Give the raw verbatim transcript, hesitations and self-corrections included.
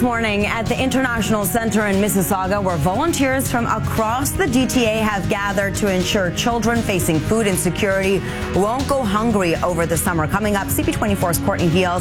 this morning at the International Center in Mississauga, where volunteers from across the G T A have gathered to ensure children facing food insecurity won't go hungry over the summer. Coming up, C P twenty-four's Courtney Heels